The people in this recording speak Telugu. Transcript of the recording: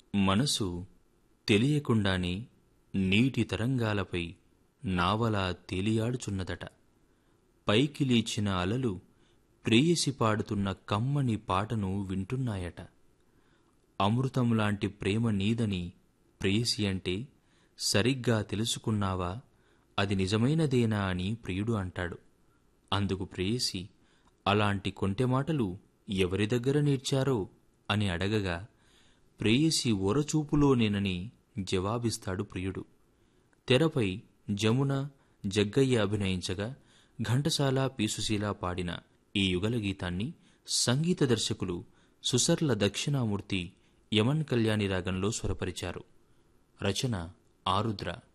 మనసు తెలియకుండానే నీటి తరంగాలపై నావలా తేలియాడుచున్నదట. పైకి లేచిన అలలు ప్రేయసి పాడుతున్న కమ్మని పాటను వింటున్నాయట. అమృతంలాంటి ప్రేమ నీదని ప్రేయసి అంటే సరిగ్గా తెలుసుకున్నావా, అది నిజమైనదేనా అని ప్రియుడు అంటాడు. అందుకు ప్రేయసి, అలాంటి కొంటె మాటలు ఎవరి దగ్గర నేర్చారో అని అడగగా, ప్రేయసి ఒరచూపులోనేనని జవాబిస్తాడు ప్రియుడు. తెరపై జమున, జగ్గయ్య అభినయించగా ఘంటసాల, పి.సుశీల పాడిన ఈ యుగల గీతాన్ని సంగీత దర్శకులు సుసర్ల దక్షిణామూర్తి యమన్ కళ్యాణి రాగంలో స్వరపరిచారు. రచన ఆరుద్ర.